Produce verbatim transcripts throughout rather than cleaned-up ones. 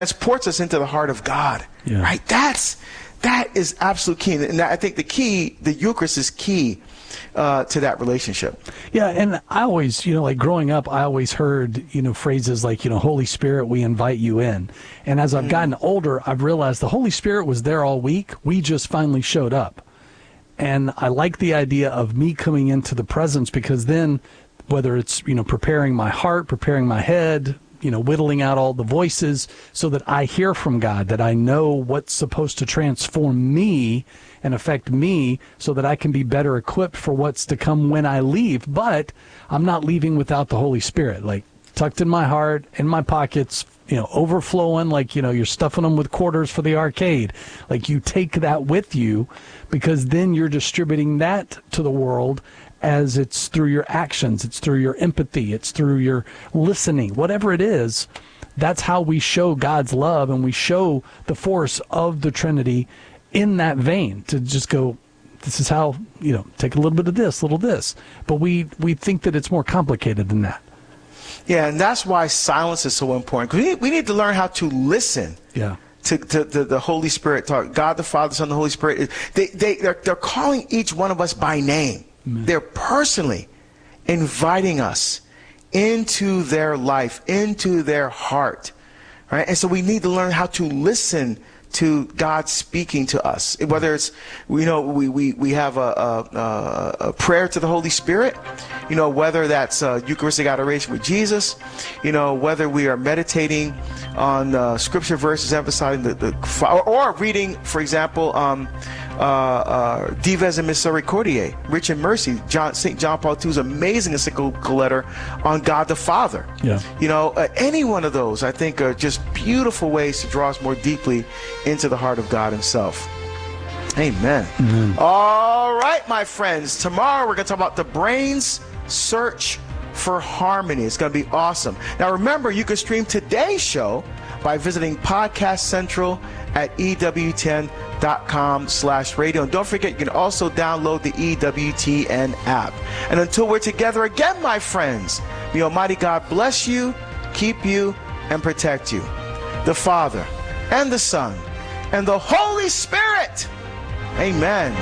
transports us into the heart of God. Yeah. Right? That's that is absolute key. And I think the key, the Eucharist is key uh, to that relationship. Yeah, and I always, you know, like growing up, I always heard, you know, phrases like, you know, Holy Spirit, we invite you in. And as I've mm. gotten older, I've realized the Holy Spirit was there all week. We just finally showed up. And I like the idea of me coming into the presence, because then whether it's, you know, preparing my heart, preparing my head, you know, whittling out all the voices so that I hear from God, that I know what's supposed to transform me and affect me so that I can be better equipped for what's to come when I leave. But I'm not leaving without the Holy Spirit, like tucked in my heart, in my pockets, you know, overflowing, like, you know, you're stuffing them with quarters for the arcade. Like, you take that with you, because then you're distributing that to the world as it's through your actions, it's through your empathy, it's through your listening, whatever it is. That's how we show God's love, and we show the force of the Trinity in that vein, to just go, this is how, you know, take a little bit of this, a little this. But we, we think that it's more complicated than that. Yeah, and that's why silence is so important. We need, we need to learn how to listen. Yeah. To, to, to the Holy Spirit, talk. God the Father, Son, the Holy Spirit. They, they, they're, they're calling each one of us by name. Amen. They're personally inviting us into their life, into their heart, right? And so we need to learn how to listen to God speaking to us. Whether it's, you know, we, we, we have a, a, a prayer to the Holy Spirit, you know, whether that's uh, Eucharistic adoration with Jesus, you know, whether we are meditating on uh, scripture verses emphasizing the, the or, or reading, for example, um, uh, uh, Dives et Misericordiae, Rich in Mercy, John, Saint John Paul the Second's amazing encyclical letter on God the Father. Yeah. You know, uh, any one of those, I think, are just beautiful ways to draw us more deeply into the heart of God himself. Amen. Mm-hmm. All right, my friends. Tomorrow we're going to talk about the brain's search for harmony. It's going to be awesome. Now remember, you can stream today's show by visiting Podcast Central at E W T N dot com slash radio. And don't forget, you can also download the E W T N app. And until we're together again, my friends, may Almighty God bless you, keep you, and protect you. The Father and the Son and the Holy Spirit. Amen.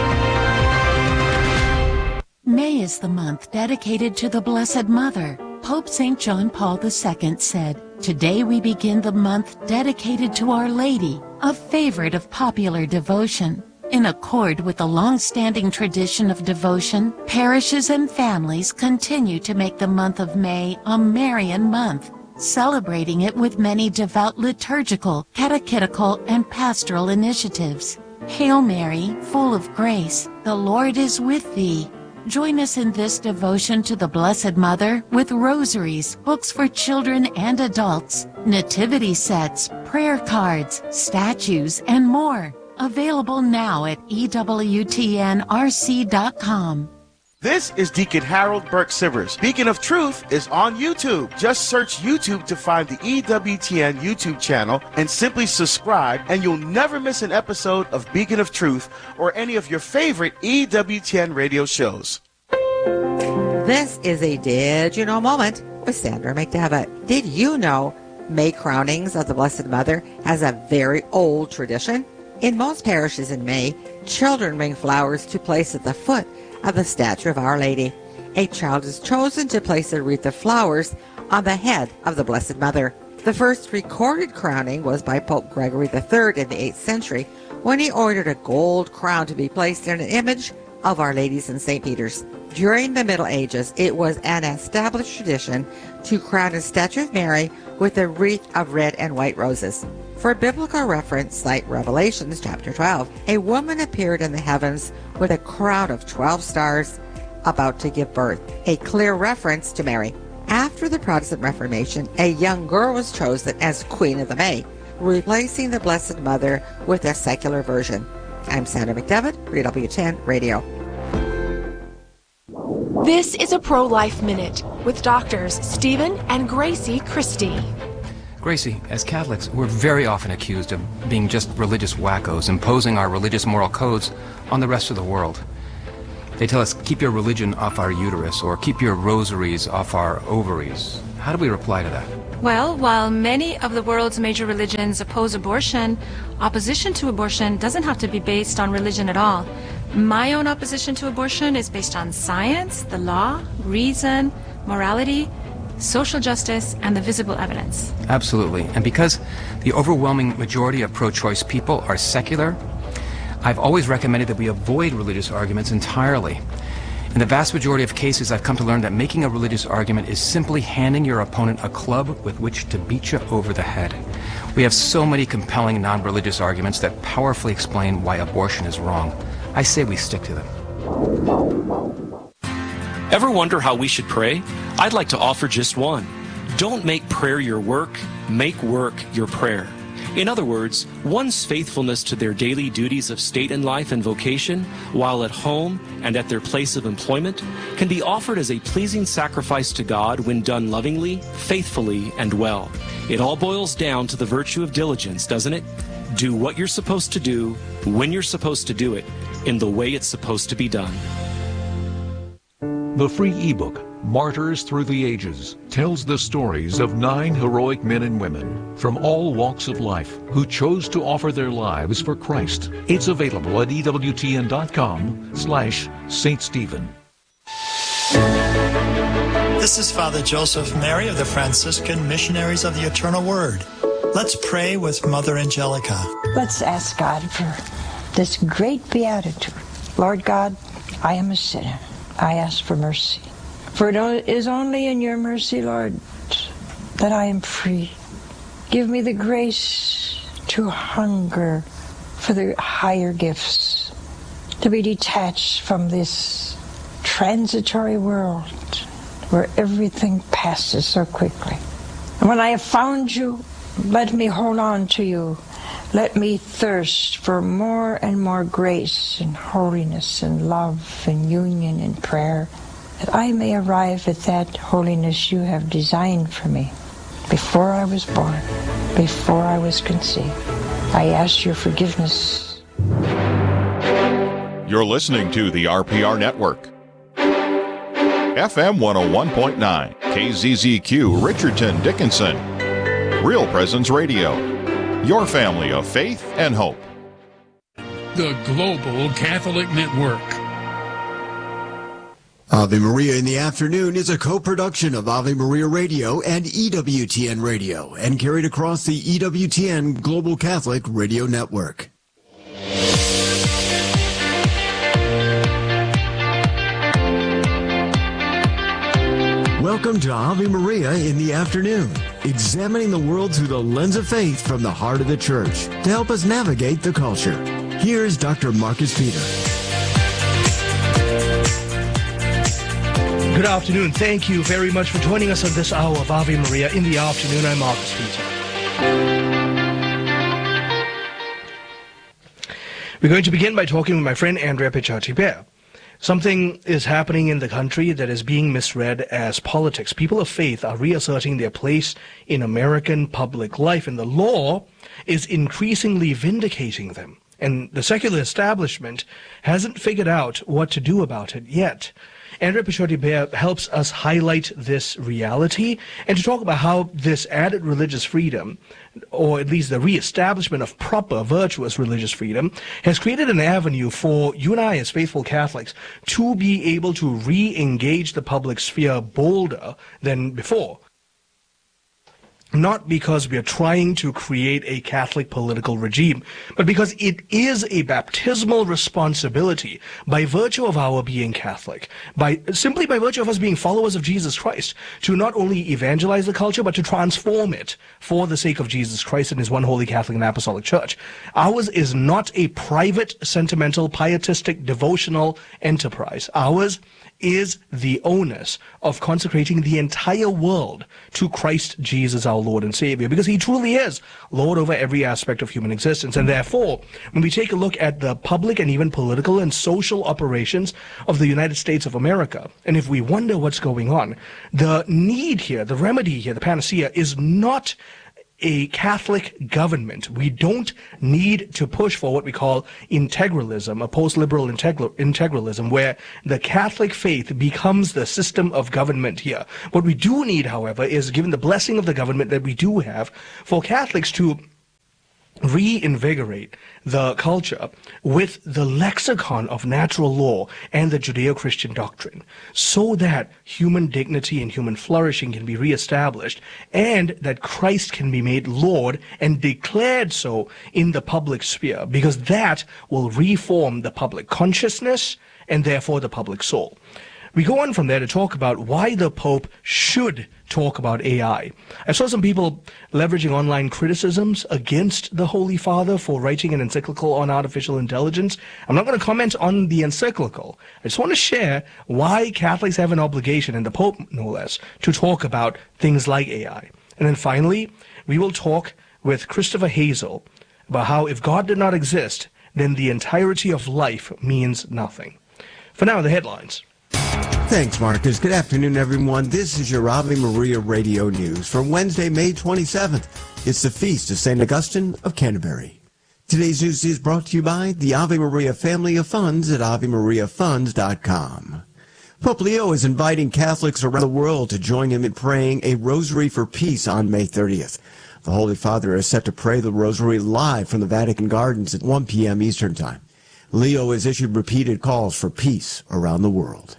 May is the month dedicated to the Blessed Mother. Pope Saint John Paul the Second said, "Today we begin the month dedicated to Our Lady, a favorite of popular devotion." In accord with the long-standing tradition of devotion, parishes and families continue to make the month of May a Marian month, celebrating it with many devout liturgical, catechetical, and pastoral initiatives. Hail Mary, full of grace, the Lord is with thee. Join us in this devotion to the Blessed Mother with rosaries, books for children and adults, nativity sets, prayer cards, statues, and more. Available now at E W T N R C dot com. This is Deacon Harold Burke Sivers. Beacon of Truth is on YouTube. Just search YouTube to find the E W T N YouTube channel and simply subscribe, and you'll never miss an episode of Beacon of Truth or any of your favorite E W T N radio shows. This is a Did You Know moment with Sandra McDevitt. Did you know May crownings of the Blessed Mother has a very old tradition? In most parishes in May, children bring flowers to place at the foot of the statue of Our Lady. A child is chosen to place a wreath of flowers on the head of the Blessed Mother. The first recorded crowning was by Pope Gregory the Third in the eighth century, when he ordered a gold crown to be placed in an image of Our Lady's in Saint Peter's. During the Middle Ages, it was an established tradition to crown a statue of Mary with a wreath of red and white roses. For biblical reference, cite Revelations chapter twelve. A woman appeared in the heavens with a crown of twelve stars about to give birth, a clear reference to Mary. After the Protestant Reformation, a young girl was chosen as Queen of the May, replacing the Blessed Mother with a secular version. I'm Sandra McDevitt for E W T N Radio. This is a Pro-Life Minute with doctors Stephen and Gracie Christie. Gracie, as Catholics, we're very often accused of being just religious wackos, imposing our religious moral codes on the rest of the world. They tell us, keep your religion off our uterus, or keep your rosaries off our ovaries. How do we reply to that? Well, while many of the world's major religions oppose abortion, opposition to abortion doesn't have to be based on religion at all. My own opposition to abortion is based on science, the law, reason, morality, social justice, and the visible evidence. Absolutely. And because the overwhelming majority of pro-choice people are secular, I've always recommended that we avoid religious arguments entirely. In the vast majority of cases, I've come to learn that making a religious argument is simply handing your opponent a club with which to beat you over the head. We have so many compelling non-religious arguments that powerfully explain why abortion is wrong. I say we stick to them. Ever wonder how we should pray? I'd like to offer just one. Don't make prayer your work, make work your prayer. In other words, one's faithfulness to their daily duties of state and life and vocation, while at home and at their place of employment, can be offered as a pleasing sacrifice to God when done lovingly, faithfully, and well. It all boils down to the virtue of diligence, doesn't it? Do what you're supposed to do, when you're supposed to do it, in the way it's supposed to be done. The free ebook, Martyrs Through the Ages, tells the stories of nine heroic men and women from all walks of life who chose to offer their lives for Christ. It's available at E W T N dot com slash Saint Stephen. This is Father Joseph Mary of the Franciscan Missionaries of the Eternal Word. Let's pray with Mother Angelica. Let's ask God for this great beatitude. Lord God, I am a sinner. I ask for mercy. For it is only in your mercy, Lord, that I am free. Give me the grace to hunger for the higher gifts, to be detached from this transitory world where everything passes so quickly. And when I have found you, let me hold on to you. Let me thirst for more and more grace and holiness and love and union and prayer, that I may arrive at that holiness you have designed for me before I was born, before I was conceived. I ask your forgiveness. You're listening to the R P R Network. F M one oh one point nine, K Z Z Q, Richardson, Dickinson. Real Presence Radio. Your family of faith and hope. The Global Catholic Network. Ave Maria in the Afternoon is a co-production of Ave Maria Radio and E W T N Radio and carried across the E W T N Global Catholic Radio Network. Welcome to Ave Maria in the Afternoon, examining the world through the lens of faith from the heart of the Church to help us navigate the culture. Here's Doctor Marcus Peter. Good afternoon. Thank you very much for joining us on this hour of Ave Maria in the Afternoon. I'm Marcus Peter. We're going to begin by talking with my friend Andrea Picciotti-Bear. Something is happening in the country that is being misread as politics. People of faith are reasserting their place in American public life, and the law is increasingly vindicating them. And the secular establishment hasn't figured out what to do about it yet. Andrea Picciotti-Bear helps us highlight this reality and to talk about how this added religious freedom, or at least the reestablishment of proper, virtuous religious freedom, has created an avenue for you and I as faithful Catholics to be able to re-engage the public sphere bolder than before. Not because we are trying to create a Catholic political regime, but because it is a baptismal responsibility by virtue of our being Catholic, by simply by virtue of us being followers of Jesus Christ, to not only evangelize the culture, but to transform it for the sake of Jesus Christ and his one holy Catholic and Apostolic Church. Ours is not a private, sentimental, pietistic, devotional enterprise. Ours is the onus of consecrating the entire world to Christ Jesus, our Lord and Savior, because he truly is Lord over every aspect of human existence. And therefore, when we take a look at the public and even political and social operations of the United States of America, and if we wonder what's going on, the need here, the remedy here, the panacea, is not a Catholic government. We don't need to push for what we call integralism, a post-liberal integral, integralism, where the Catholic faith becomes the system of government here. What we do need, however, is, given the blessing of the government that we do have, for Catholics to reinvigorate the culture with the lexicon of natural law and the Judeo-Christian doctrine, so that human dignity and human flourishing can be reestablished, and that Christ can be made Lord and declared so in the public sphere, because that will reform the public consciousness and therefore the public soul. We go on from there to talk about why the Pope should talk about A I. I saw some people leveraging online criticisms against the Holy Father for writing an encyclical on artificial intelligence. I'm not going to comment on the encyclical. I just want to share why Catholics have an obligation, and the Pope no less, to talk about things like A I. And then finally, we will talk with Christopher Hazel about how if God did not exist, then the entirety of life means nothing. For now, the headlines. Thanks, Marcus. Good afternoon, everyone. This is your Ave Maria Radio News for Wednesday, May twenty-seventh. It's the feast of Saint Augustine of Canterbury. Today's news is brought to you by the Ave Maria family of funds at ave maria funds dot com. Pope Leo is inviting Catholics around the world to join him in praying a Rosary for Peace on May thirtieth. The Holy Father is set to pray the Rosary live from the Vatican Gardens at one p.m. Eastern Time. Leo has issued repeated calls for peace around the world.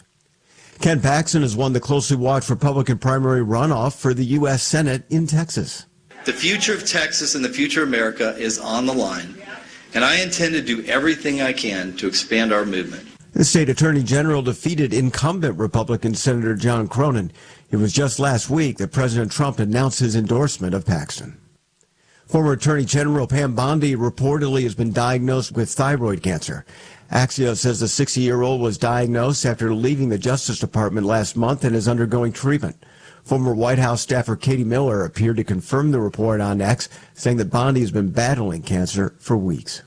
Ken Paxton has won the closely watched Republican primary runoff for the U S Senate in Texas. The future of Texas and the future of America is on the line, and I intend to do everything I can to expand our movement. The state attorney general defeated incumbent Republican Senator John Cronin. It was just last week that President Trump announced his endorsement of Paxton. Former Attorney General Pam Bondi reportedly has been diagnosed with thyroid cancer. Axios says the sixty-year-old was diagnosed after leaving the Justice Department last month and is undergoing treatment. Former White House staffer Katie Miller appeared to confirm the report on X, saying that Bondi has been battling cancer for weeks.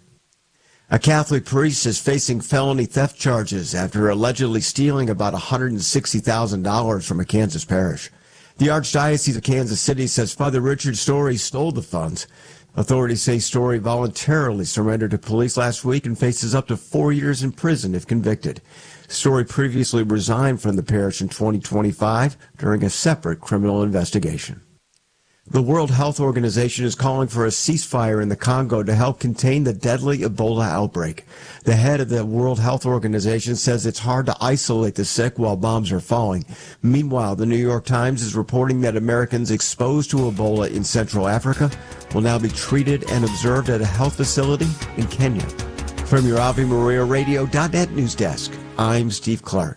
A Catholic priest is facing felony theft charges after allegedly stealing about one hundred sixty thousand dollars from a Kansas parish. The Archdiocese of Kansas City says Father Richard Story stole the funds. Authorities say Story voluntarily surrendered to police last week and faces up to four years in prison if convicted. Story previously resigned from the parish in twenty twenty-five during a separate criminal investigation. The World Health Organization is calling for a ceasefire in the Congo to help contain the deadly Ebola outbreak. The head of the World Health Organization says it's hard to isolate the sick while bombs are falling. Meanwhile, the New York Times is reporting that Americans exposed to Ebola in Central Africa will now be treated and observed at a health facility in Kenya. From your Ave Maria Radio dot net news desk, I'm Steve Clark.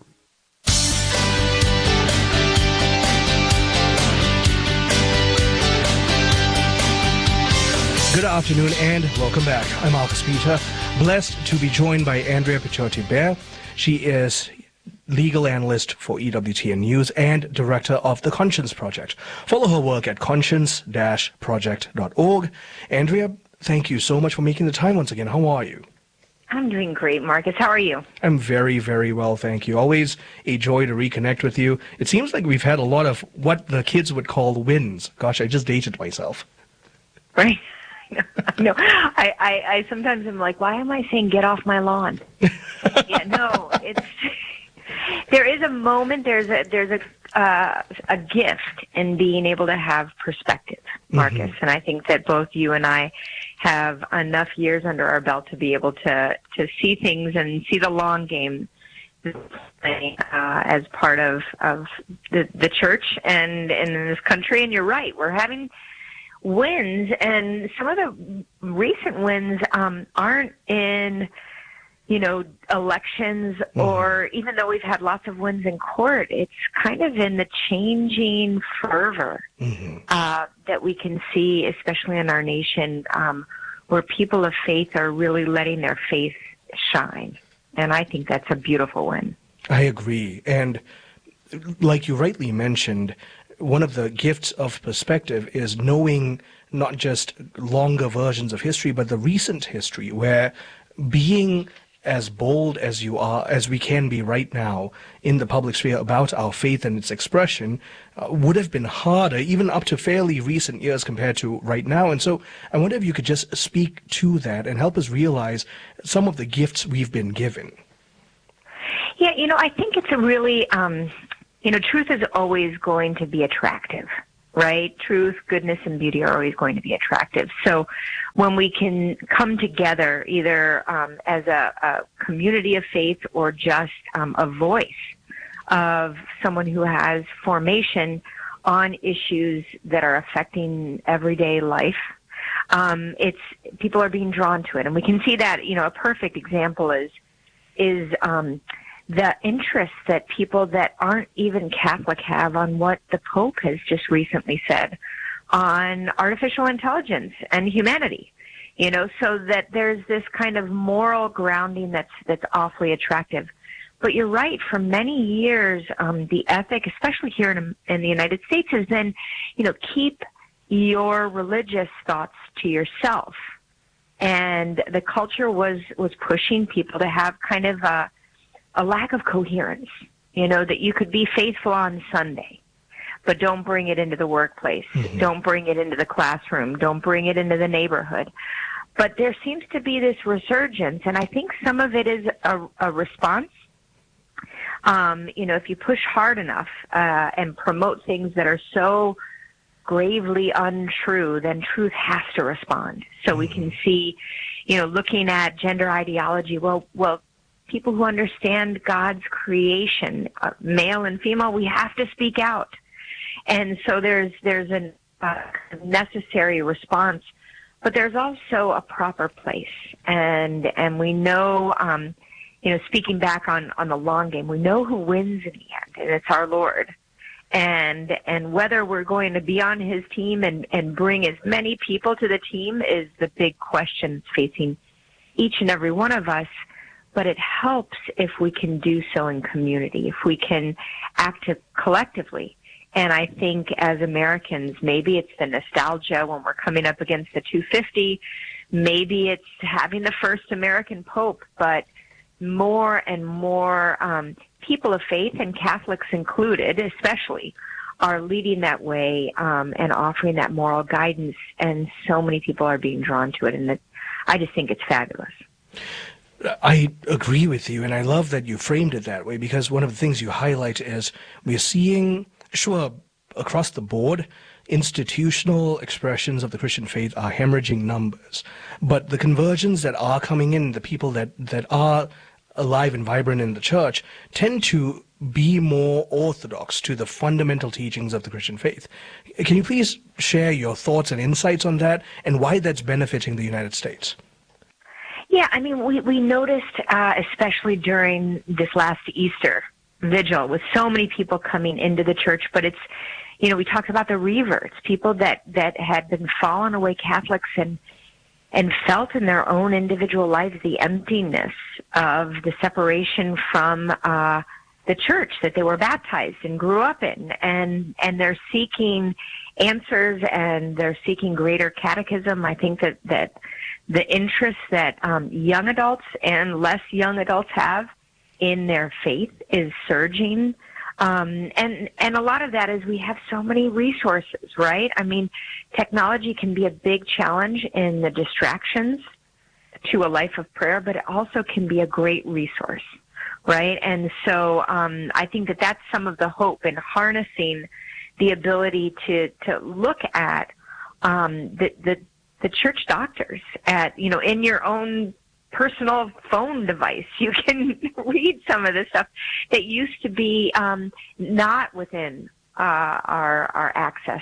Good afternoon and welcome back. I'm Marcus Peter, blessed to be joined by Andrea Picciotti-Bear. She is legal analyst for E W T N News and director of the Conscience Project. Follow her work at conscience dash project dot org. Andrea, thank you so much for making the time once again. How are you? I'm doing great, Marcus. How are you? I'm very, very well, thank you. Always a joy to reconnect with you. It seems like we've had a lot of what the kids would call wins. Gosh, I just dated myself. Right. No, I, I, I sometimes am like, why am I saying get off my lawn? Yeah, no, it's there is a moment, there's a there's a uh, a gift in being able to have perspective, Marcus, mm-hmm. and I think that both you and I have enough years under our belt to be able to to see things and see the long game uh, as part of of the the church and, and in this country. And you're right, we're having wins, and some of the recent wins um, aren't in, you know, elections, mm-hmm. or even though we've had lots of wins in court, it's kind of in the changing fervor mm-hmm. uh, that we can see, especially in our nation, um, where people of faith are really letting their faith shine. And I think that's a beautiful win. I agree. And like you rightly mentioned, one of the gifts of perspective is knowing not just longer versions of history, but the recent history, where being as bold as you are, as we can be right now in the public sphere about our faith and its expression, uh, would have been harder, even up to fairly recent years compared to right now. And so I wonder if you could just speak to that and help us realize some of the gifts we've been given. Yeah, you know, I think it's a really, um, you know, truth is always going to be attractive, right? Truth, goodness, and beauty are always going to be attractive. So when we can come together either um, as a, a community of faith or just um, a voice of someone who has formation on issues that are affecting everyday life, um, it's people are being drawn to it. And we can see that, you know, a perfect example is is um, the interest that people that aren't even Catholic have on what the Pope has just recently said on artificial intelligence and humanity. You know, so that there's this kind of moral grounding that's that's awfully attractive. But you're right, for many years, um, the ethic, especially here in, in the United States, has been, you know, keep your religious thoughts to yourself. And the culture was, was pushing people to have kind of a, a lack of coherence, you know, that you could be faithful on Sunday, but don't bring it into the workplace. Mm-hmm. Don't bring it into the classroom. Don't bring it into the neighborhood. But there seems to be this resurgence, and I think some of it is a, a response. Um, you know, if you push hard enough uh, and promote things that are so gravely untrue, then truth has to respond. So mm-hmm. we can see, you know, looking at gender ideology, well, well, people who understand God's creation, uh, male and female, we have to speak out. And so there's there's a uh, necessary response, but there's also a proper place. And and we know, um, you know, speaking back on, on the long game, we know who wins in the end, and it's our Lord. And and whether we're going to be on his team and, and bring as many people to the team is the big question facing each and every one of us. But it helps if we can do so in community, if we can act collectively. And I think as Americans, maybe it's the nostalgia when we're coming up against the two fifty. Maybe it's having the first American Pope, but more and more um, people of faith, and Catholics included especially, are leading that way um, and offering that moral guidance. And so many people are being drawn to it. And it, I just think it's fabulous. I agree with you, and I love that you framed it that way, because one of the things you highlight is we're seeing, sure, across the board, institutional expressions of the Christian faith are hemorrhaging numbers. But the conversions that are coming in, the people that, that are alive and vibrant in the church, tend to be more orthodox to the fundamental teachings of the Christian faith. Can you please share your thoughts and insights on that, and why that's benefiting the United States? Yeah, I mean, we, we noticed, uh, especially during this last Easter vigil, with so many people coming into the church, but it's, you know, we talked about the reverts, people that, that had been fallen away Catholics and and felt in their own individual lives the emptiness of the separation from uh, the church that they were baptized and grew up in, and and they're seeking answers and they're seeking greater catechism. I think that that the interest that um, young adults and less young adults have in their faith is surging. Um, and, and a lot of that is we have so many resources, right? I mean, technology can be a big challenge in the distractions to a life of prayer, but it also can be a great resource, right? And so um, I think that that's some of the hope in harnessing the ability to, to look at um, the, the the church doctors at, you know, in your own personal phone device. You can read some of the stuff that used to be um, not within uh, our our access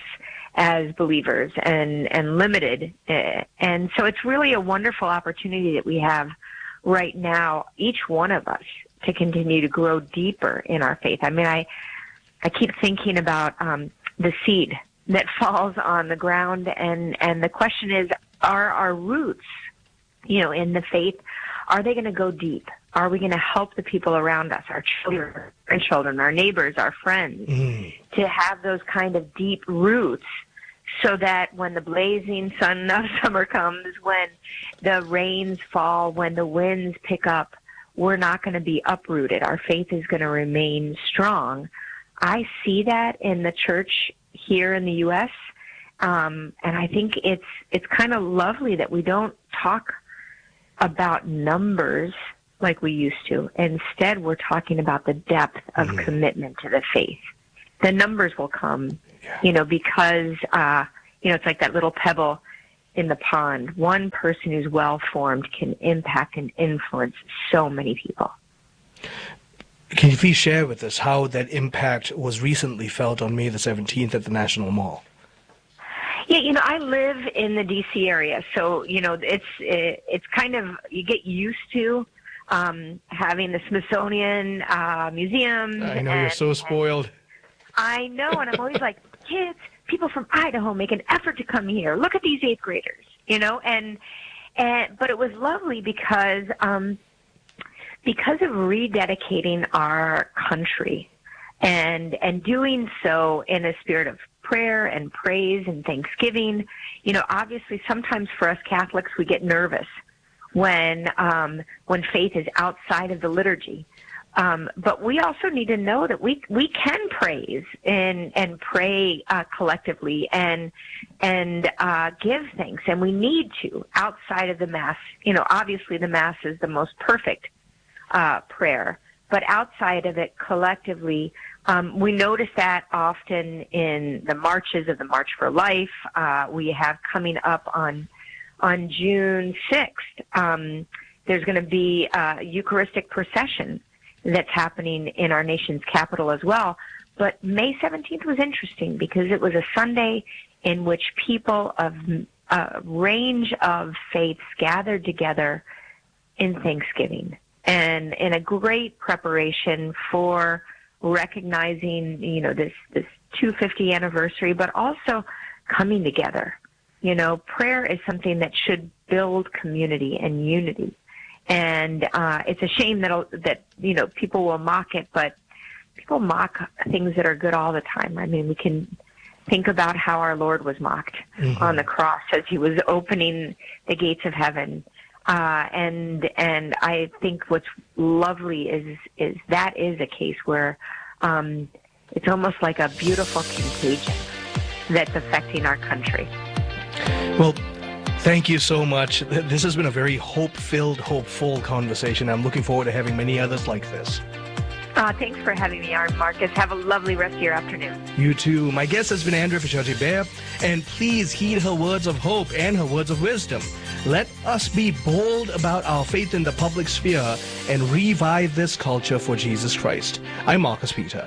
as believers and, and limited. And so it's really a wonderful opportunity that we have right now, each one of us, to continue to grow deeper in our faith. I mean, I, I keep thinking about um, the seed that falls on the ground, and, and the question is, are our roots, you know, in the faith, are they going to go deep? Are we going to help the people around us, our children, our grandchildren, our neighbors, our friends, mm. to have those kind of deep roots, so that when the blazing sun of summer comes, when the rains fall, when the winds pick up, we're not going to be uprooted. Our faith is going to remain strong. I see that in the church here in the U S, um, and I think it's it's kind of lovely that we don't talk about numbers like we used to. Instead, we're talking about the depth of mm. commitment to the faith. The numbers will come, yeah. you know, because, uh, you know, it's like that little pebble in the pond. One person who's well-formed can impact and influence so many people. Can you please share with us how that impact was recently felt on May the seventeenth at the National Mall? Yeah, you know, I live in the D C area, so, you know, it's it's kind of, you get used to um, having the Smithsonian uh, Museum. I know, and, you're so spoiled. I know, and I'm always like, kids, people from Idaho make an effort to come here. Look at these eighth graders, you know, and, and but it was lovely because um, because of rededicating our country and and doing so in a spirit of prayer and praise and thanksgiving. You know, obviously sometimes for us Catholics we get nervous when um, when faith is outside of the liturgy. Um, but we also need to know that we we can praise and and pray uh, collectively and and uh, give thanks, and we need to outside of the Mass. You know, obviously the Mass is the most perfect uh, prayer, but outside of it, collectively, um, we notice that often in the marches of the March for Life. Uh, we have coming up on on June sixth. Um, there's going to be a Eucharistic procession that's happening in our nation's capital as well. But May seventeenth was interesting because it was a Sunday in which people of a range of faiths gathered together in Thanksgiving and in a great preparation for recognizing, you know, this, this two hundred fiftieth anniversary, but also coming together. You know, prayer is something that should build community and unity. And uh, it's a shame that, that, you know, people will mock it, but people mock things that are good all the time. I mean, we can think about how our Lord was mocked mm-hmm. on the cross as he was opening the gates of heaven. Uh, and and I think what's lovely is is that is a case where um, it's almost like a beautiful contagion that's affecting our country. Well, thank you so much. This has been a very hope-filled, hopeful conversation. I'm looking forward to having many others like this. Uh, thanks for having me, Aaron Marcus. Have a lovely rest of your afternoon. You too. My guest has been Andrea Fitzgerald, and please heed her words of hope and her words of wisdom. Let us be bold about our faith in the public sphere and revive this culture for Jesus Christ. I'm Marcus Peter.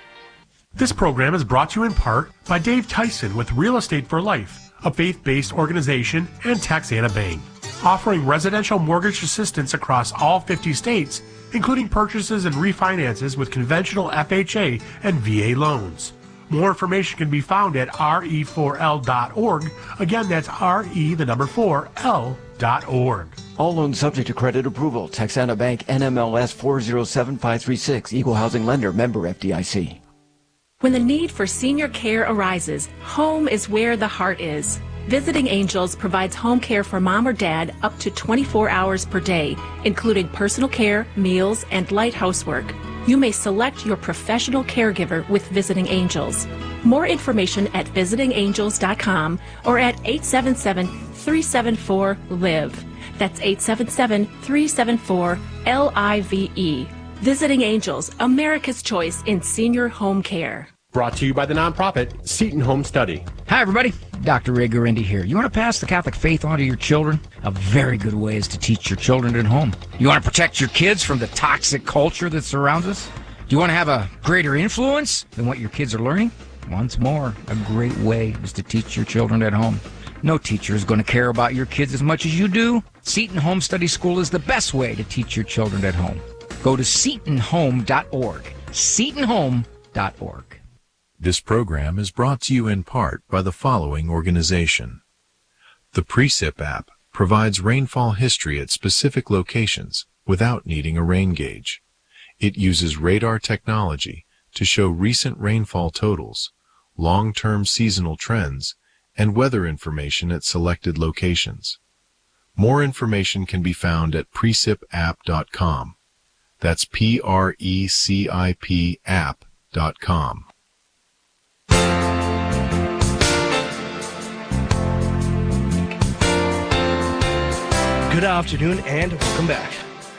This program is brought to you in part by Dave Tyson with Real Estate for Life, a faith-based organization, and Texana Bank, offering residential mortgage assistance across all fifty states, including purchases and refinances with conventional F H A and V A loans. More information can be found at R E four L dot org. Again, that's R E, the number four, L dot org. All loans subject to credit approval. Texana Bank, N M L S four zero seven five three six, Equal Housing Lender, member F D I C. When the need for senior care arises, home is where the heart is. Visiting Angels provides home care for mom or dad up to twenty-four hours per day, including personal care, meals, and light housework. You may select your professional caregiver with Visiting Angels. More information at visiting angels dot com or at eight seven seven, three seven four, L I V E. That's eight seven seven, three seven four, L I V E. Visiting Angels, America's choice in senior home care. Brought to you by the nonprofit Seton Home Study. Hi, everybody. Doctor Ray Guarendi here. You want to pass the Catholic faith on to your children? A very good way is to teach your children at home. You want to protect your kids from the toxic culture that surrounds us? Do you want to have a greater influence than what your kids are learning? Once more, a great way is to teach your children at home. No teacher is going to care about your kids as much as you do. Seton Home Study School is the best way to teach your children at home. Go to seton home dot org. seton home dot org. This program is brought to you in part by the following organization. The Precip app provides rainfall history at specific locations without needing a rain gauge. It uses radar technology to show recent rainfall totals, long-term seasonal trends, and weather information at selected locations. More information can be found at precip app dot com. That's P R E C I P app dot com. Good afternoon and welcome back.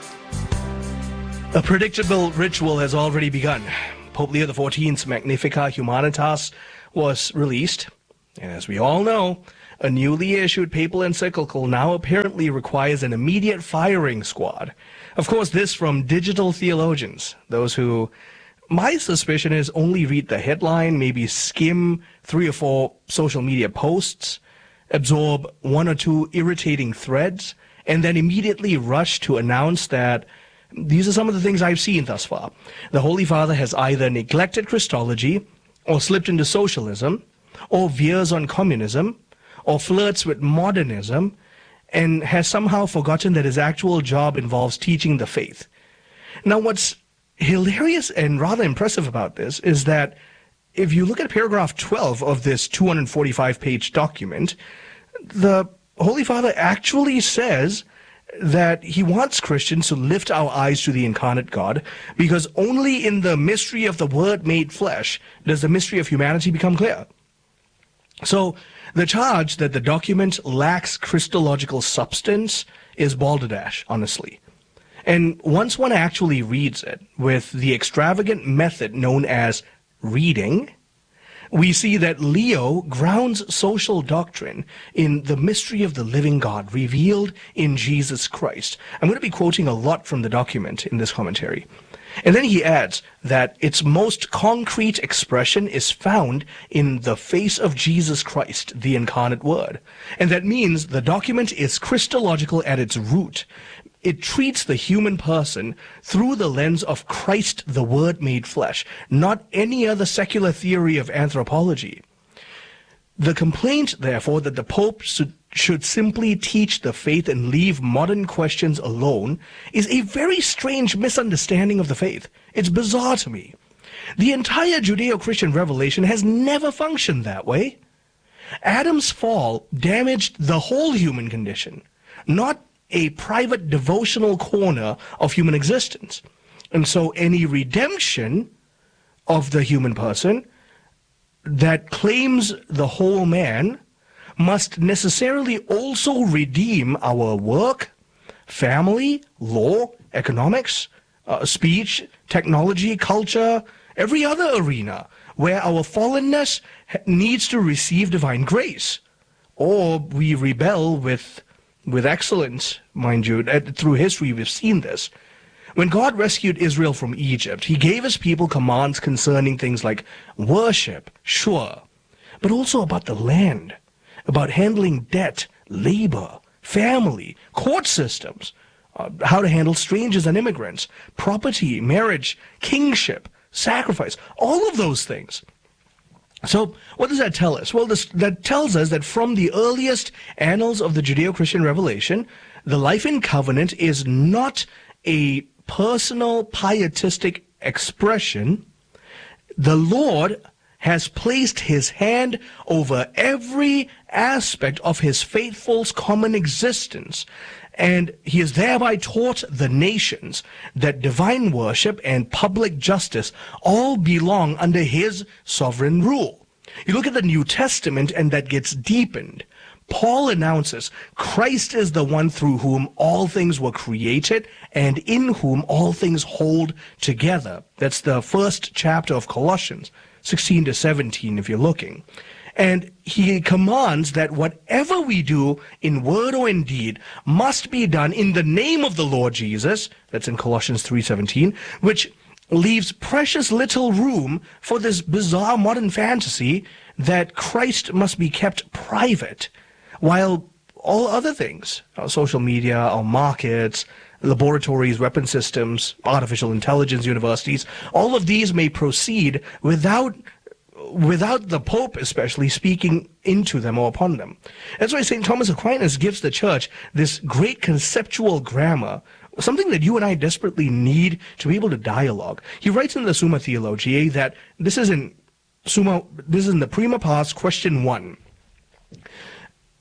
A predictable ritual has already begun. Pope Leo the fourteenth's Magnificat Humanitas was released, and as we all know, a newly issued papal encyclical now apparently requires an immediate firing squad. Of course, this from digital theologians, those who, my suspicion is, only read the headline, maybe skim three or four social media posts, absorb one or two irritating threads, and then immediately rush to announce that these are some of the things I've seen thus far. The Holy Father has either neglected Christology, or slipped into socialism, or veers on communism, or flirts with modernism, and has somehow forgotten that his actual job involves teaching the faith. Now, what's hilarious and rather impressive about this is that if you look at paragraph twelve of this two hundred forty-five page document, the Holy Father actually says that he wants Christians to lift our eyes to the incarnate God, because only in the mystery of the Word made flesh does the mystery of humanity become clear. So the charge that the document lacks Christological substance is balderdash, honestly. And once one actually reads it with the extravagant method known as reading, we see that Leo grounds social doctrine in the mystery of the living God revealed in Jesus Christ. I'm going to be quoting a lot from the document in this commentary. And then he adds that its most concrete expression is found in the face of Jesus Christ, the incarnate Word. And that means the document is Christological at its root. It treats the human person through the lens of Christ, the Word made flesh, not any other secular theory of anthropology. The complaint, therefore, that the Pope should, should simply teach the faith and leave modern questions alone is a very strange misunderstanding of the faith. It's bizarre to me. The entire Judeo-Christian revelation has never functioned that way. Adam's fall damaged the whole human condition, not a private devotional corner of human existence. And so any redemption of the human person that claims the whole man must necessarily also redeem our work, family, law, economics, uh, speech, technology, culture, every other arena where our fallenness needs to receive divine grace. Or we rebel with with excellence, mind you. Through history, we've seen this. When God rescued Israel from Egypt, he gave his people commands concerning things like worship, sure, but also about the land, about handling debt, labor, family, court systems, uh, how to handle strangers and immigrants, property, marriage, kingship, sacrifice, all of those things. So what does that tell us? Well, this, that tells us that from the earliest annals of the Judeo-Christian revelation, the life in covenant is not a personal pietistic expression. The Lord has placed his hand over every aspect of his faithful's common existence, and he has thereby taught the nations that divine worship and public justice all belong under his sovereign rule. You look at the New Testament, and that gets deepened. Paul announces Christ is the one through whom all things were created and in whom all things hold together. That's the first chapter of Colossians, sixteen to seventeen, if you're looking. And he commands that whatever we do in word or in deed must be done in the name of the Lord Jesus. That's in Colossians three seventeen, which leaves precious little room for this bizarre modern fantasy that Christ must be kept private, while all other things, our social media, our markets, laboratories, weapon systems, artificial intelligence, universities, all of these may proceed without without the Pope especially speaking into them or upon them. That's why Saint Thomas Aquinas gives the Church this great conceptual grammar, something that you and I desperately need to be able to dialogue. He writes in the Summa Theologiae that this is in Summa, this is in the Prima Pars, question one.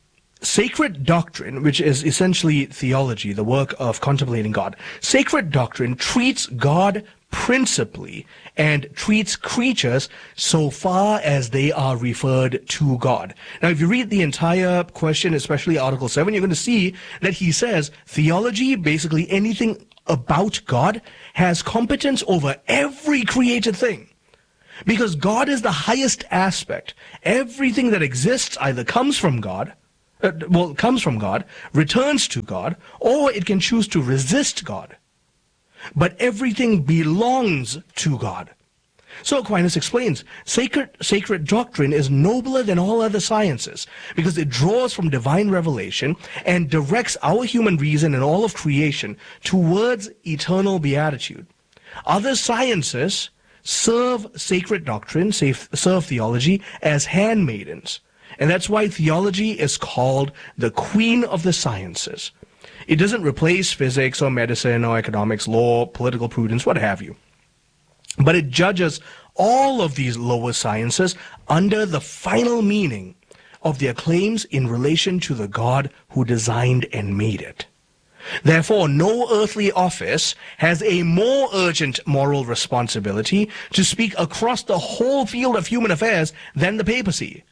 sacred doctrine, which is essentially theology, the work of contemplating God, sacred doctrine treats God principally and treats creatures so far as they are referred to God. Now, if you read the entire question, especially Article seven, you're going to see that he says theology, basically anything about God, has competence over every created thing. Because God is the highest aspect. Everything that exists either comes from God, uh, well, comes from God, returns to God, or it can choose to resist God. But everything belongs to God. So Aquinas explains, sacred, sacred doctrine is nobler than all other sciences because it draws from divine revelation and directs our human reason and all of creation towards eternal beatitude. Other sciences serve sacred doctrine, serve theology as handmaidens. And that's why theology is called the queen of the sciences. It doesn't replace physics or medicine or economics, law, political prudence, what have you. But it judges all of these lower sciences under the final meaning of their claims in relation to the God who designed and made it. Therefore, no earthly office has a more urgent moral responsibility to speak across the whole field of human affairs than the papacy.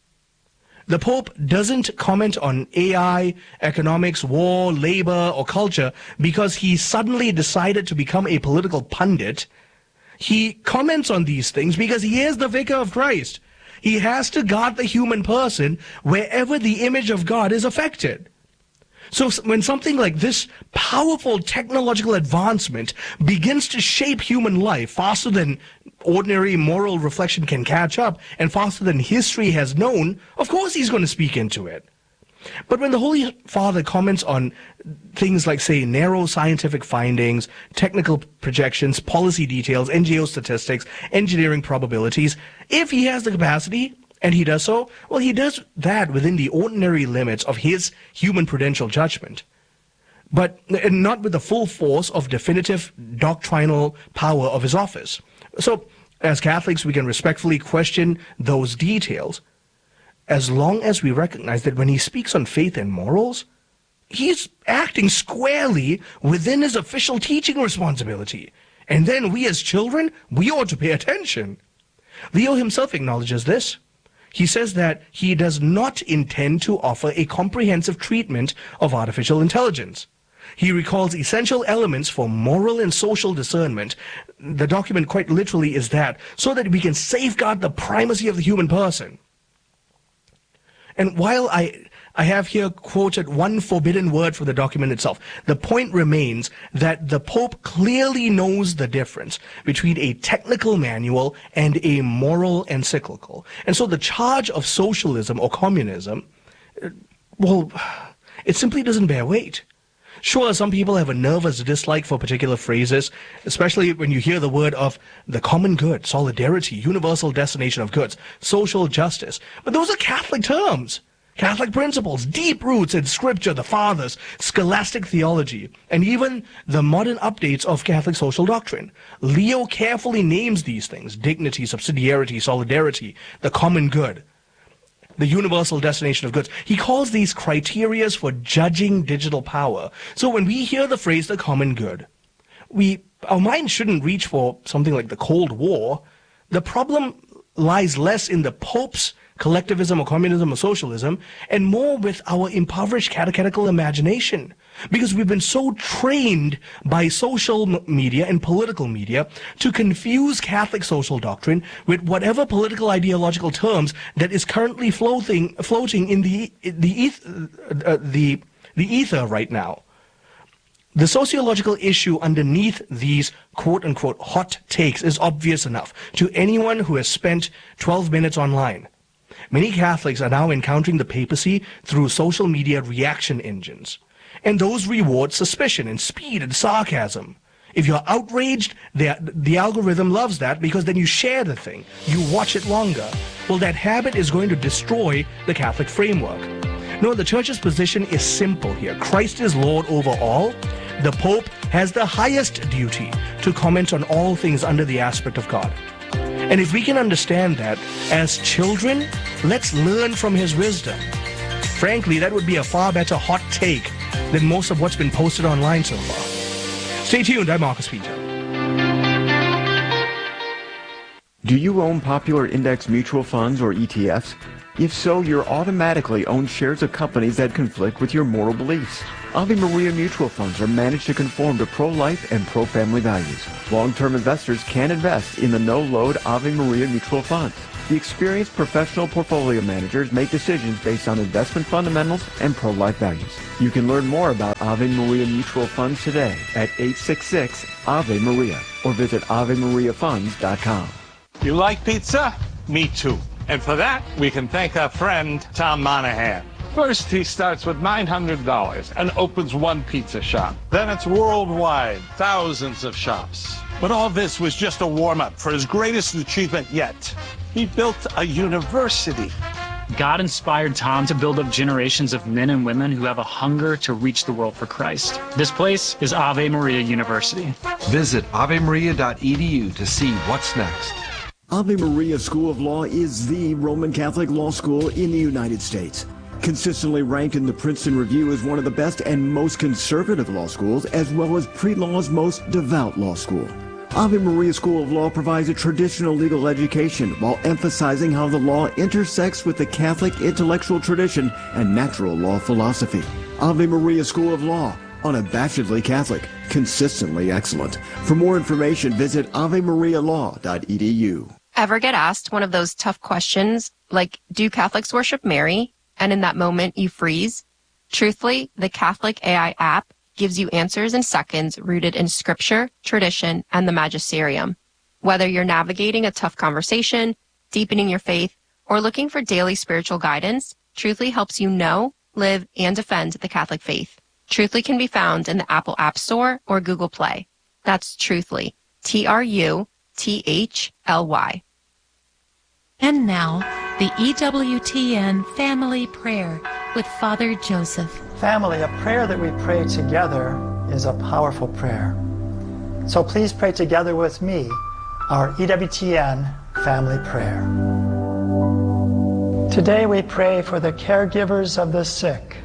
The Pope doesn't comment on A I, economics, war, labor, or culture because he suddenly decided to become a political pundit. He comments on these things because he is the vicar of Christ. He has to guard the human person wherever the image of God is affected. So when something like this powerful technological advancement begins to shape human life faster than ordinary moral reflection can catch up and faster than history has known, of course he's going to speak into it. But when the Holy Father comments on things like, say, narrow scientific findings, technical projections, policy details, N G O statistics, engineering probabilities, if he has the capacity, and he does so, well, he does that within the ordinary limits of his human prudential judgment, but not with the full force of definitive doctrinal power of his office. So, as Catholics, we can respectfully question those details, as long as we recognize that when he speaks on faith and morals, he's acting squarely within his official teaching responsibility. And then we as children, we ought to pay attention. Leo himself acknowledges this. He says that he does not intend to offer a comprehensive treatment of artificial intelligence. He recalls essential elements for moral and social discernment. The document quite literally is that, so that we can safeguard the primacy of the human person. And while I, I have here quoted one forbidden word for the document itself, the point remains that the Pope clearly knows the difference between a technical manual and a moral encyclical. And so the charge of socialism or communism, well, it simply doesn't bear weight. Sure, some people have a nervous dislike for particular phrases, especially when you hear the word of the common good, solidarity, universal destination of goods, social justice. But those are Catholic terms, Catholic principles, deep roots in Scripture, the Fathers, scholastic theology, and even the modern updates of Catholic social doctrine. Leo carefully names these things: dignity, subsidiarity, solidarity, the common good, the universal destination of goods. He calls these criterias for judging digital power. So when we hear the phrase the common good, we our mind shouldn't reach for something like the Cold War. The problem lies less in the Pope's collectivism or communism or socialism, and more with our impoverished catechetical imagination. Because we've been so trained by social media and political media to confuse Catholic social doctrine with whatever political ideological terms that is currently floating floating in the the uh, the the ether right now. The sociological issue underneath these quote-unquote hot takes is obvious enough to anyone who has spent twelve minutes online. Many Catholics are now encountering the papacy through social media reaction engines. And those reward suspicion and speed and sarcasm. If you're outraged, the, the algorithm loves that because then you share the thing. You watch it longer. Well, that habit is going to destroy the Catholic framework. No, the Church's position is simple here. Christ is Lord over all. The Pope has the highest duty to comment on all things under the aspect of God. And if we can understand that, as children, let's learn from his wisdom. Frankly, that would be a far better hot take than most of what's been posted online so far. Stay tuned, I'm Marcus Peter. Do you own popular index mutual funds or E T Fs? If so, you're automatically own shares of companies that conflict with your moral beliefs. Ave Maria mutual funds are managed to conform to pro-life and pro-family values. Long-term investors can invest in the no-load Ave Maria mutual funds. The experienced professional portfolio managers make decisions based on investment fundamentals and pro-life values. You can learn more about Ave Maria mutual funds today at eight six six Ave Maria or visit ave maria funds dot com. You like pizza? Me too. And for that, we can thank our friend, Tom Monahan. First, he starts with nine hundred dollars and opens one pizza shop. Then it's worldwide, thousands of shops. But all this was just a warm-up for his greatest achievement yet. He built a university. God inspired Tom to build up generations of men and women who have a hunger to reach the world for Christ. This place is Ave Maria University. Visit ave maria dot e d u to see what's next. Ave Maria School of Law is the Roman Catholic law school in the United States. Consistently ranked in the Princeton Review as one of the best and most conservative law schools, as well as pre-law's most devout law school. Ave Maria School of Law provides a traditional legal education while emphasizing how the law intersects with the Catholic intellectual tradition and natural law philosophy. Ave Maria School of Law, unabashedly Catholic, consistently excellent. For more information, visit ave maria law dot e d u. Ever get asked one of those tough questions, like, do Catholics worship Mary? And in that moment, you freeze? Truthfully, the Catholic A I app gives you answers in seconds rooted in scripture, tradition, and the magisterium. Whether you're navigating a tough conversation, deepening your faith, or looking for daily spiritual guidance, Truthfully helps you know, live, and defend the Catholic faith. Truthfully can be found in the Apple App Store or Google Play. That's Truthfully, T R U T H L Y. And now, the E W T N Family Prayer with Father Joseph. Family, a prayer that we pray together is a powerful prayer. So please pray together with me our E W T N Family Prayer. Today we pray for the caregivers of the sick.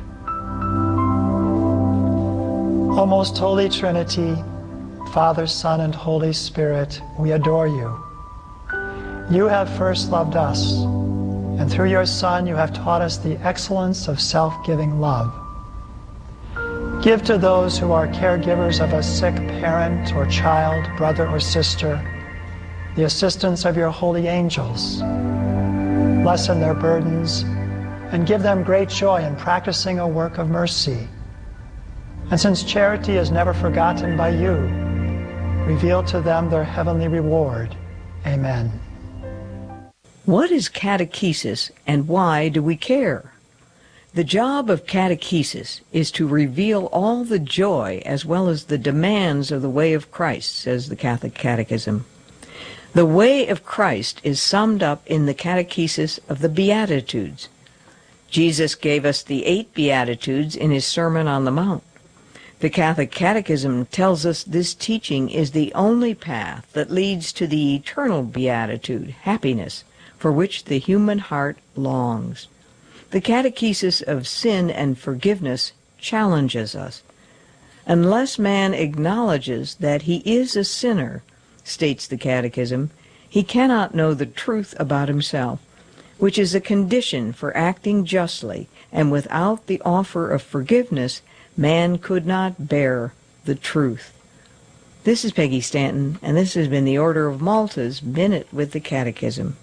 O most Holy Trinity, Father, Son, and Holy Spirit, we adore you. You have first loved us, and through your Son you have taught us the excellence of self-giving love. Give to those who are caregivers of a sick parent or child, brother or sister, the assistance of your holy angels. Lessen their burdens and give them great joy in practicing a work of mercy. And since charity is never forgotten by you, reveal to them their heavenly reward. Amen. What is catechesis and why do we care? The job of catechesis is to reveal all the joy as well as the demands of the way of Christ, says the Catholic Catechism. The way of Christ is summed up in the catechesis of the Beatitudes. Jesus gave us the eight Beatitudes in his Sermon on the Mount. The Catholic Catechism tells us this teaching is the only path that leads to the eternal beatitude, happiness, for which the human heart longs. The catechesis of sin and forgiveness challenges us. Unless man acknowledges that he is a sinner, states the Catechism, he cannot know the truth about himself, which is a condition for acting justly, and without the offer of forgiveness, man could not bear the truth. This is Peggy Stanton, and this has been the Order of Malta's Minute with the Catechism.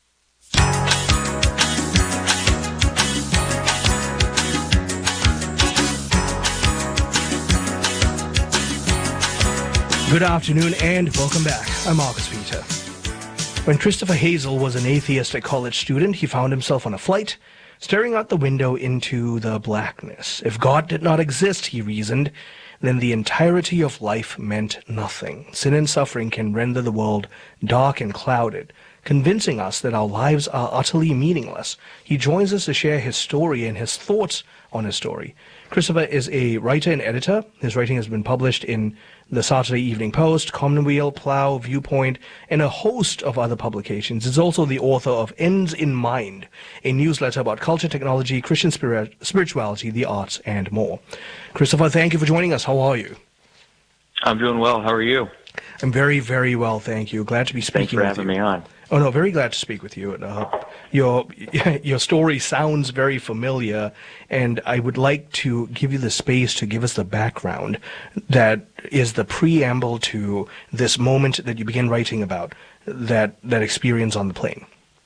Good afternoon and welcome back. I'm Marcus Peter. When Christopher Hazel was an atheistic college student, he found himself on a flight, staring out the window into the blackness. If God did not exist, he reasoned, then the entirety of life meant nothing. Sin and suffering can render the world dark and clouded, convincing us that our lives are utterly meaningless. He joins us to share his story and his thoughts on his story. Christopher is a writer and editor. His writing has been published in the Saturday Evening Post, Commonweal, Plough, Viewpoint, and a host of other publications. He's also the author of Ends in Mind, a newsletter about culture, technology, Christian spirit, spirituality, the arts, and more. Christopher, thank you for joining us. How are you? I'm doing well. How are you? I'm very, very well, thank you. Glad to be speaking with you. Thanks for having me on. Oh, no, very glad to speak with you. Uh, your your story sounds very familiar, and I would like to give you the space to give us the background that is the preamble to this moment that you begin writing about, that, that experience on the plane.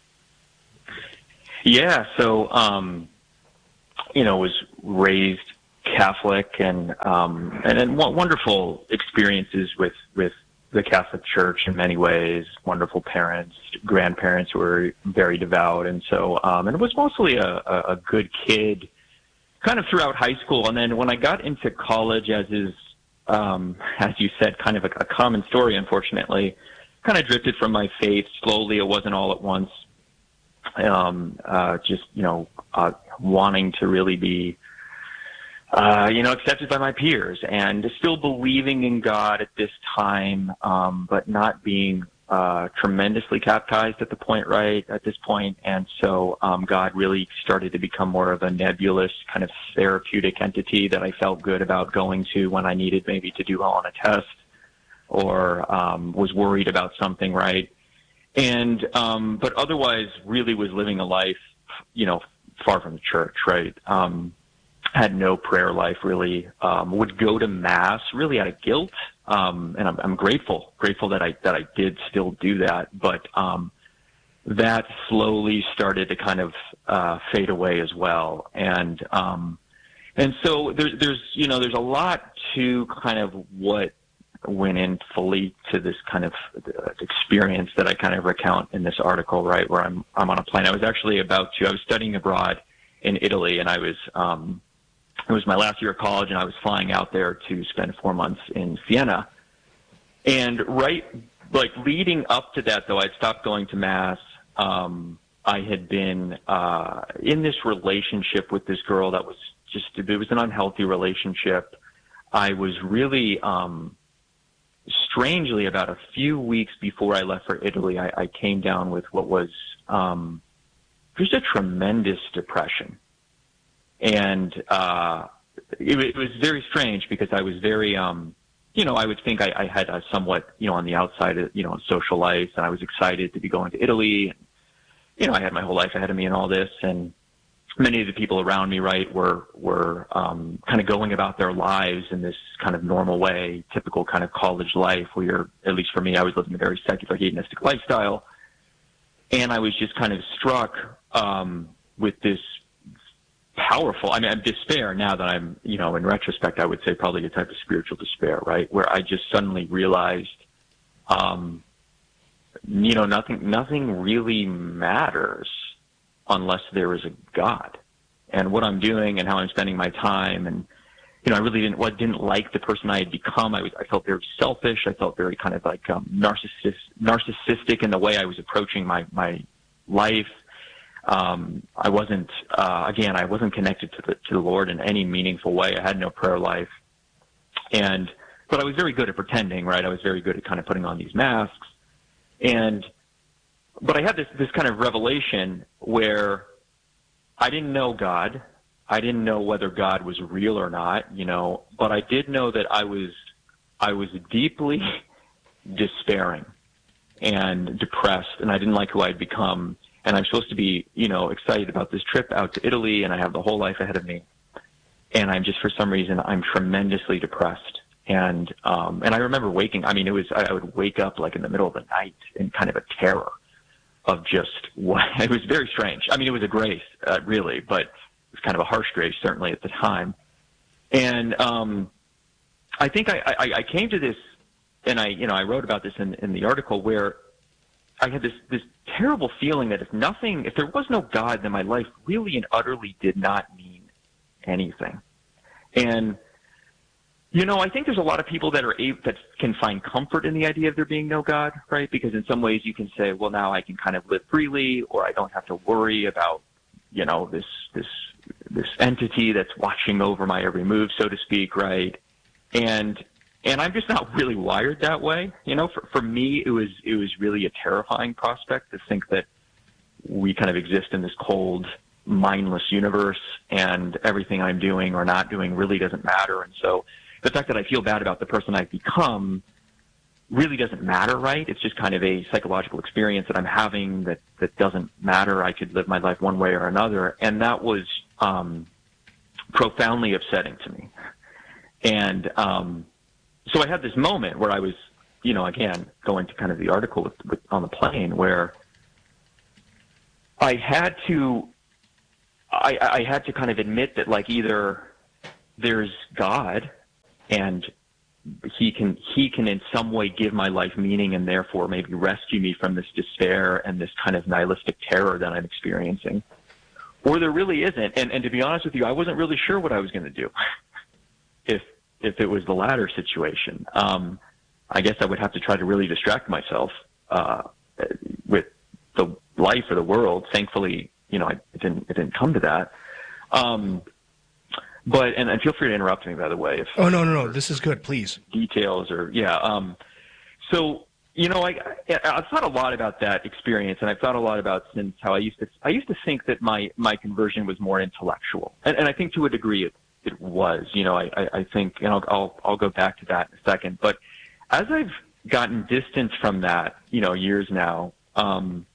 Yeah, so, um, you know, was raised Catholic and, um, and, and wonderful experiences with, with the Catholic Church in many ways, wonderful parents, grandparents who were very devout. And so, um, and it was mostly a, a, a good kid kind of throughout high school. And then when I got into college, as is, um, as you said, kind of a, a common story, unfortunately, kind of drifted from my faith slowly. It wasn't all at once. Um, uh, just, you know, uh, wanting to really be, Uh, you know, accepted by my peers and still believing in God at this time, um, but not being uh, tremendously baptized at the point, right, at this point. And so um, God really started to become more of a nebulous kind of therapeutic entity that I felt good about going to when I needed maybe to do well on a test or um, was worried about something, right? And, um, but otherwise really was living a life, you know, far from the church, right? Um, had no prayer life really, um, would go to mass really out of guilt. Um, and I'm, I'm grateful, grateful that I, that I did still do that. But, um, that slowly started to kind of, uh, fade away as well. And, um, and so there's, there's, you know, there's a lot to kind of what went in fully to this kind of experience that I kind of recount in this article, right? Where I'm, I'm on a plane. I was actually about to, I was studying abroad in Italy and I was, um, it was my last year of college, and I was flying out there to spend four months in Siena. And right, like leading up to that, though, I'd stopped going to Mass. Um, I had been uh, in this relationship with this girl that was just, it was an unhealthy relationship. I was really, um, strangely, about a few weeks before I left for Italy, I, I came down with what was um, just a tremendous depression. And uh, it, it was very strange because I was very, um, you know, I would think I, I had a somewhat, you know, on the outside, you know, social life, and I was excited to be going to Italy. And, you know, I had my whole life ahead of me and all this, and many of the people around me, right, were were um, kind of going about their lives in this kind of normal way, typical kind of college life, where you're, at least for me, I was living a very secular, hedonistic lifestyle, and I was just kind of struck um, with this powerful, I mean, I'm despair now that I'm, you know, in retrospect, I would say probably a type of spiritual despair, right? Where I just suddenly realized, um, you know, nothing, nothing really matters unless there is a God. And what I'm doing and how I'm spending my time, and, you know, I really didn't, well, I didn't like the person I had become. I was, I felt very selfish. I felt very kind of like, um, narcissist, narcissistic in the way I was approaching my, my life. Um, I wasn't, uh, again, I wasn't connected to the, to the Lord in any meaningful way. I had no prayer life. And, but I was very good at pretending, right? I was very good at kind of putting on these masks. And, but I had this, this kind of revelation where I didn't know God. I didn't know whether God was real or not, you know, but I did know that I was, I was deeply despairing and depressed, and I didn't like who I'd become. And I'm supposed to be, you know, excited about this trip out to Italy, and I have the whole life ahead of me. And I'm just, for some reason, I'm tremendously depressed. And, um, and I remember waking, I mean, it was, I would wake up like in the middle of the night in kind of a terror of just what, it was very strange. I mean, it was a grace, uh, really, but it was kind of a harsh grace, certainly at the time. And, um, I think I, I, I came to this, and I, you know, I wrote about this in, in the article, where I had this, this terrible feeling that if nothing, if there was no God, then my life really and utterly did not mean anything. And, you know, I think there's a lot of people that are able, that can find comfort in the idea of there being no God, right? Because in some ways you can say, well, now I can kind of live freely, or I don't have to worry about you know, this, this, this entity that's watching over my every move, so to speak, right? And, and I'm just not really wired that way. You know, for, for me, it was, it was really a terrifying prospect to think that we kind of exist in this cold, mindless universe, and everything I'm doing or not doing really doesn't matter. And so the fact that I feel bad about the person I've become really doesn't matter, right? It's just kind of a psychological experience that I'm having that, that doesn't matter. I could live my life one way or another. And that was um, profoundly upsetting to me. And um, so I had this moment where I was, you know, again, going to kind of the article with, with, on the plane, where I had to, I, I had to kind of admit that, like, either there's God and he can, he can in some way give my life meaning and therefore maybe rescue me from this despair and this kind of nihilistic terror that I'm experiencing, or there really isn't. And, and to be honest with you, I wasn't really sure what I was going to do if, if it was the latter situation. Um, I guess I would have to try to really distract myself, uh, with the life or the world. Thankfully, you know, I, it didn't, it didn't come to that. Um, but, and, and feel free to interrupt me, by the way. If, oh, no, no, no. This is good. Please. Details or, yeah. Um, so, you know, I, I, I've thought a lot about that experience, and I've thought a lot about since how I used to, I used to think that my, my conversion was more intellectual. And, and I think to a degree it, it was, you know, I, I, I think, and I'll, I'll, I'll go back to that in a second. But as I've gotten distance from that, you know, years now, um,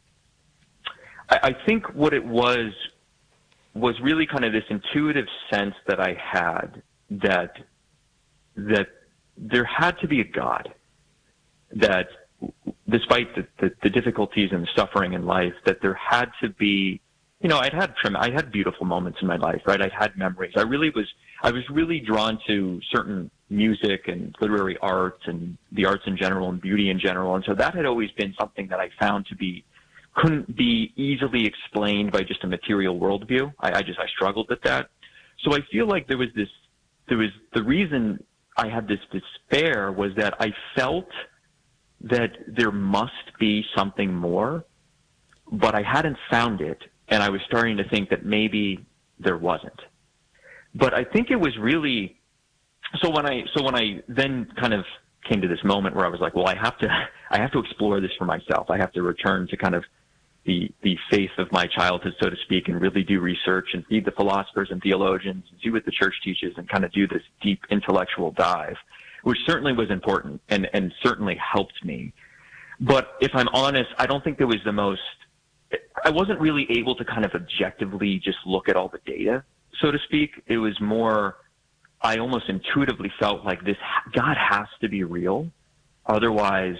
I, I think what it was was really kind of this intuitive sense that I had that that there had to be a God, that despite the, the, the difficulties and the suffering in life, that there had to be, you know, I'd had I had beautiful moments in my life, right? I had memories. I really was I was really drawn to certain music and literary arts and the arts in general and beauty in general, and so that had always been something that I found to be couldn't be easily explained by just a material worldview. I, I just, I struggled with that. So I feel like there was this, there was, the reason I had this despair was that I felt that there must be something more, but I hadn't found it. And I was starting to think that maybe there wasn't. But I think it was really, so when I, so when I then kind of came to this moment where I was like, well, I have to, I have to explore this for myself. I have to return to kind of the, the faith of my childhood, so to speak, and really do research and read the philosophers and theologians and see what the church teaches and kind of do this deep intellectual dive, which certainly was important and, and certainly helped me. But if I'm honest, I don't think there was the most, I wasn't really able to kind of objectively just look at all the data, so to speak. It was more, I almost intuitively felt like this, God has to be real. Otherwise,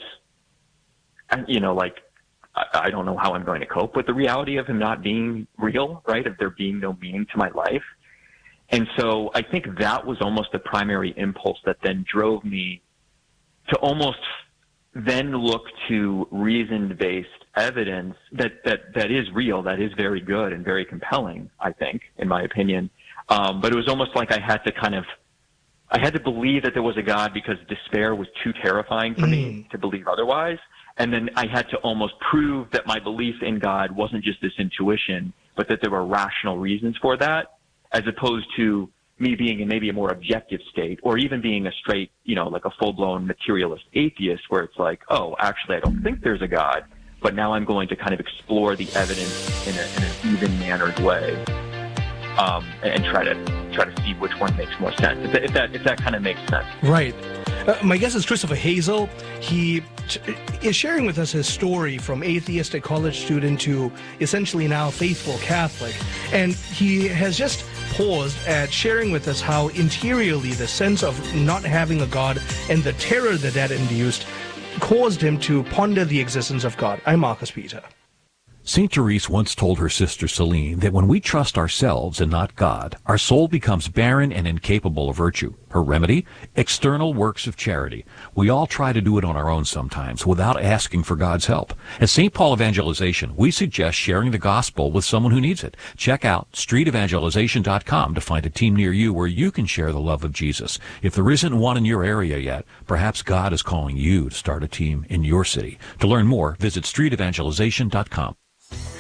you know, like, I don't know how I'm going to cope with the reality of him not being real, right? Of there being no meaning to my life. And so I think that was almost the primary impulse that then drove me to almost then look to reasoned-based evidence that, that, that is real, that is very good and very compelling, I think, in my opinion. Um, but it was almost like I had to kind of, I had to believe that there was a God because despair was too terrifying for mm. me to believe otherwise. And then I had to almost prove that my belief in God wasn't just this intuition, but that there were rational reasons for that, as opposed to me being in maybe a more objective state, or even being a straight, you know, like a full-blown materialist atheist, where it's like, oh, actually, I don't think there's a God, but now I'm going to kind of explore the evidence in, a, in an even-mannered way, um, and, and try to try to see which one makes more sense. If that if that, if that kind of makes sense, right? Uh, my guest is Christopher Hazel. He t- is sharing with us his story from atheistic college student to essentially now faithful Catholic. And he has just paused at sharing with us how interiorly the sense of not having a God and the terror that that induced caused him to ponder the existence of God. I'm Marcus Peter. Saint Therese once told her sister Celine that when we trust ourselves and not God, our soul becomes barren and incapable of virtue. Her remedy? External works of charity. We all try to do it on our own sometimes without asking for God's help. At Saint Paul Evangelization, we suggest sharing the gospel with someone who needs it. Check out street evangelization dot com to find a team near you where you can share the love of Jesus. If there isn't one in your area yet, perhaps God is calling you to start a team in your city. To learn more, visit street evangelization dot com.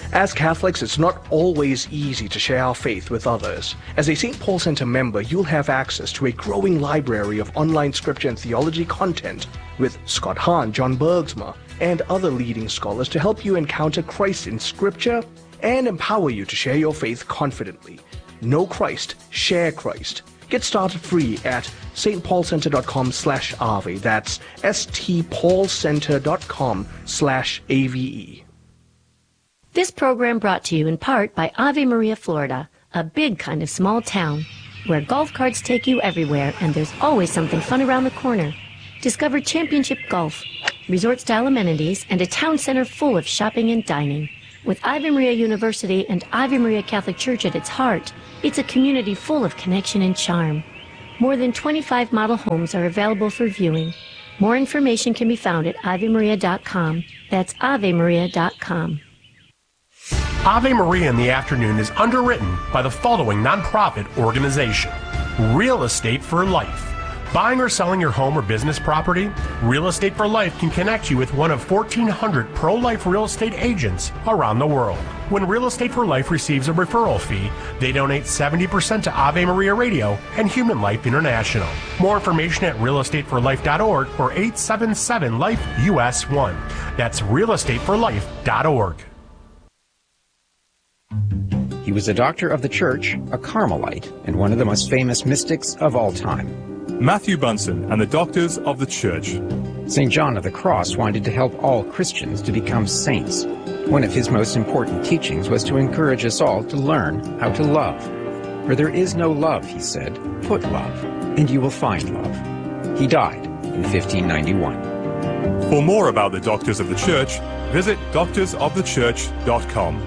As Catholics, it's not always easy to share our faith with others. As a Saint Paul Center member, you'll have access to a growing library of online scripture and theology content with Scott Hahn, John Bergsma, and other leading scholars to help you encounter Christ in scripture and empower you to share your faith confidently. Know Christ, share Christ. Get started free at stpaulcenter.com slash Ave. That's stpaulcenter.com slash A-V-E. This program brought to you in part by Ave Maria, Florida, a big kind of small town where golf carts take you everywhere and there's always something fun around the corner. Discover championship golf, resort-style amenities, and a town center full of shopping and dining. With Ave Maria University and Ave Maria Catholic Church at its heart, it's a community full of connection and charm. More than twenty-five model homes are available for viewing. More information can be found at ave maria dot com. That's ave maria dot com. Ave Maria in the Afternoon is underwritten by the following nonprofit organization: Real Estate for Life. Buying or selling your home or business property? Real Estate for Life can connect you with one of fourteen hundred pro-life real estate agents around the world. When Real Estate for Life receives a referral fee, they donate seventy percent to Ave Maria Radio and Human Life International. More information at real estate for life dot org or eight seven seven life U S one. That's real estate for life dot org. He was a doctor of the church, a Carmelite, and one of the most famous mystics of all time. Matthew Bunson and the Doctors of the Church. Saint John of the Cross wanted to help all Christians to become saints. One of his most important teachings was to encourage us all to learn how to love. Where there is no love, he said, put love, and you will find love. He died in fifteen ninety-one. For more about the Doctors of the Church, visit doctors of the church dot com.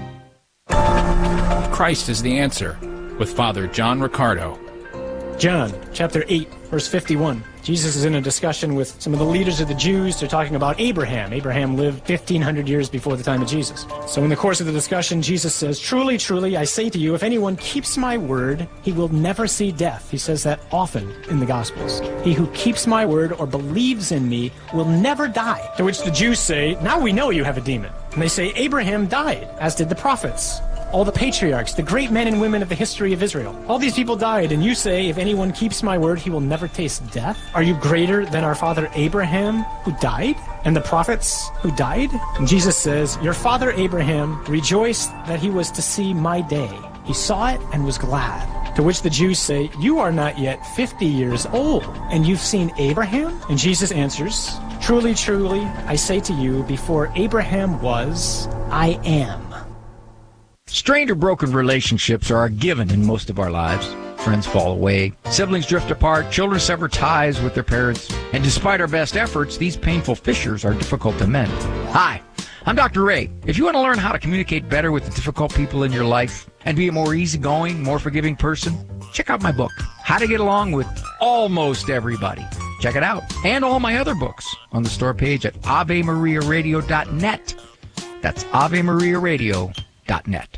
Christ is the Answer with Father John Riccardo. John chapter eight, verse fifty-one. Jesus is in a discussion with some of the leaders of the Jews. They're talking about Abraham. Abraham lived fifteen hundred years before the time of Jesus. So in the course of the discussion, Jesus says, "Truly, truly, I say to you, if anyone keeps my word, he will never see death." He says that often in the Gospels. "He who keeps my word or believes in me will never die." To which the Jews say, "Now we know you have a demon." And they say, "Abraham died, as did the prophets. All the patriarchs, the great men and women of the history of Israel. All these people died, and you say, if anyone keeps my word, he will never taste death? Are you greater than our father Abraham, who died, and the prophets who died?" And Jesus says, "Your father Abraham rejoiced that he was to see my day. He saw it and was glad." To which the Jews say, "You are not yet fifty years old, and you've seen Abraham?" And Jesus answers, "Truly, truly, I say to you, before Abraham was, I am." Strained or broken relationships are a given in most of our lives. Friends fall away, siblings drift apart, children sever ties with their parents, and despite our best efforts, these painful fissures are difficult to mend. Hi, I'm Doctor Ray. If you want to learn how to communicate better with the difficult people in your life and be a more easygoing, more forgiving person, check out my book, How to Get Along with Almost Everybody. Check it out, and all my other books on the store page at ave maria radio dot net. That's ave maria radio dot net.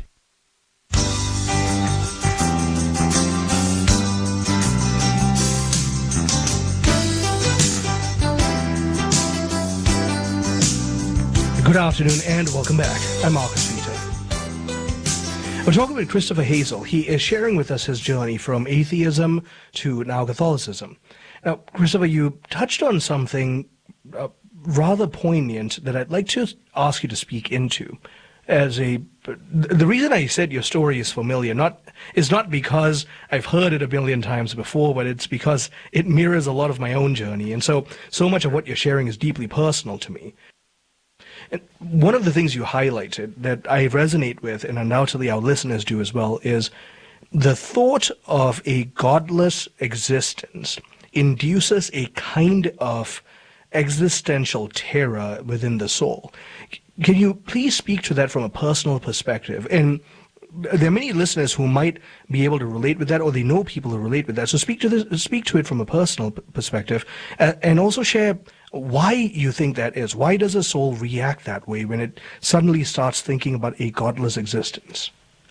Good afternoon and welcome back. I'm Marcus Peter. We're talking with Christopher Hazel. He is sharing with us his journey from atheism to now Catholicism. Now, Christopher, you touched on something uh, rather poignant that I'd like to ask you to speak into. As a, the reason I said your story is familiar not is not because I've heard it a million times before, but it's because it mirrors a lot of my own journey, and so so much of what you're sharing is deeply personal to me. And one of the things you highlighted that I resonate with, and undoubtedly our listeners do as well, is the thought of a godless existence induces a kind of existential terror within the soul. Can you please speak to that from a personal perspective? And there are many listeners who might be able to relate with that, or they know people who relate with that. So speak to this, speak to it from a personal p- perspective, uh, and also share why you think that is. Why does a soul react that way when it suddenly starts thinking about a godless existence?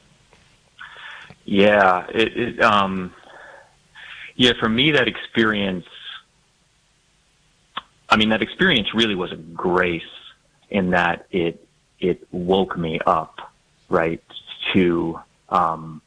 Yeah, it, it um, yeah. For me, that experience. I mean, that experience really was a grace in that it it woke me up, right, to, um,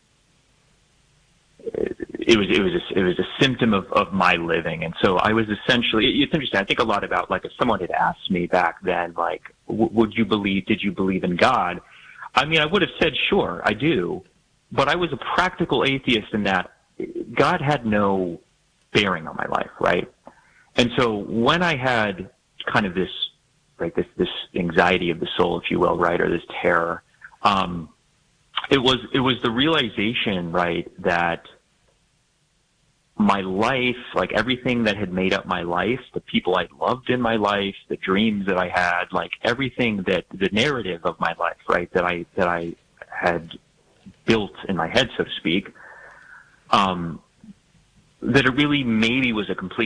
it was, it was, a, it was a symptom of, of my living. And so I was essentially, it's interesting. I think a lot about, like, if someone had asked me back then, like, w- would you believe, did you believe in God? I mean, I would have said, sure, I do. But I was a practical atheist in that God had no bearing on my life, right? And so when I had kind of this, right, this, this anxiety of the soul, if you will, right, or this terror, um, it was, it was the realization, right, that my life, like everything that had made up my life, the people I loved in my life, the dreams that I had, like everything that, the narrative of my life, right, that I, that I had built in my head, so to speak, um, that it really maybe was a complete